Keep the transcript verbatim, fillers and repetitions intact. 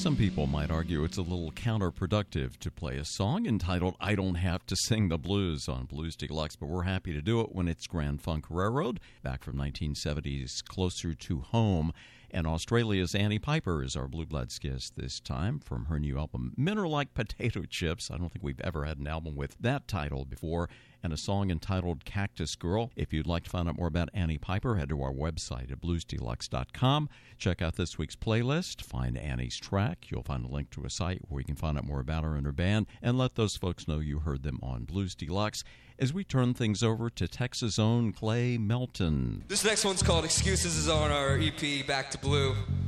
some people might argue it's a little counterproductive to play a song entitled I Don't Have to Sing the Blues on Blues Deluxe, but we're happy to do it when it's Grand Funk Railroad, back from nineteen seventies, Closer to Home. And Australia's Annie Piper is our Blue Bloods guest this time from her new album, Men Are Like Potato Chips. I don't think we've ever had an album with that title before, and a song entitled Cactus Girl. If you'd like to find out more about Annie Piper, head to our website at blues deluxe dot com. Check out this week's playlist, find Annie's track. You'll find a link to a site where you can find out more about her and her band, and let those folks know you heard them on Blues Deluxe as we turn things over to Texas' own Clay Melton. This next one's called Excuses, is on our E P Back to Blue.